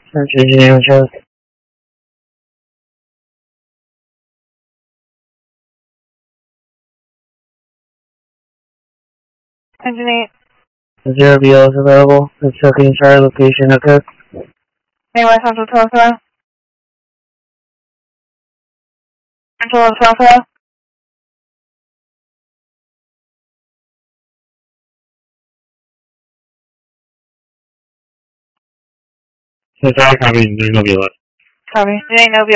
Engineer Joe. Engineer. Is there a BLS available? The Silking Star location occurred. Anyway, Central Tulsa. Central Tulsa. Sorry, copy. There's no BLS. Copy. There ain't no